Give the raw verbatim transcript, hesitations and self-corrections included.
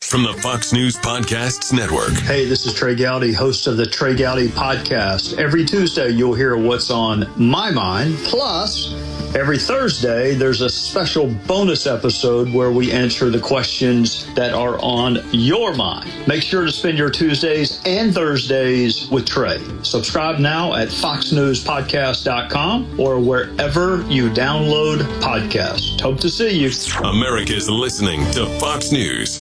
From the Fox News Podcasts Network. Hey, this is Trey Gowdy, host of the Trey Gowdy Podcast. Every Tuesday, you'll hear what's on my mind. Plus, every Thursday, there's a special bonus episode where we answer the questions that are on your mind. Make sure to spend your Tuesdays and Thursdays with Trey. Subscribe now at fox news podcast dot com or wherever you download podcasts. Hope to see you. America's listening to Fox News.